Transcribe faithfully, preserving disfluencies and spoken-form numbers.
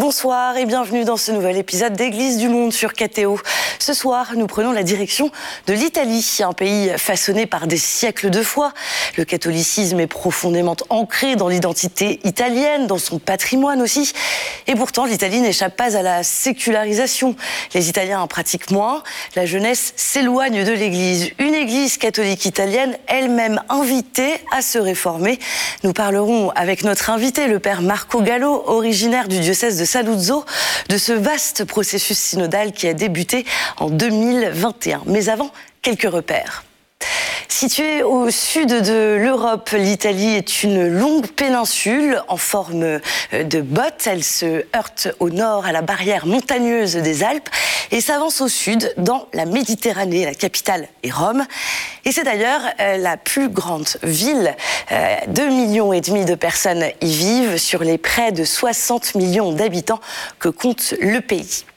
Bonsoir et bienvenue dans ce nouvel épisode d'Église du Monde sur K T O. Ce soir, nous prenons la direction de l'Italie, un pays façonné par des siècles de foi. Le catholicisme est profondément ancré dans l'identité italienne, dans son patrimoine aussi. Et pourtant, l'Italie n'échappe pas à la sécularisation. Les Italiens en pratiquent moins, la jeunesse s'éloigne de l'Église. Une Église catholique italienne, elle-même invitée à se réformer. Nous parlerons avec notre invité, le père Marco Gallo, originaire du diocèse de Saluzzo, de ce vaste processus synodal qui a débuté en deux mille vingt et un. Mais avant, quelques repères. Située au sud de l'Europe, l'Italie est une longue péninsule en forme de botte. Elle se heurte au nord à la barrière montagneuse des Alpes et s'avance au sud dans la Méditerranée. La capitale est Rome. Et c'est d'ailleurs la plus grande ville. Deux millions et demi de personnes y vivent sur les près de soixante millions d'habitants que compte le pays.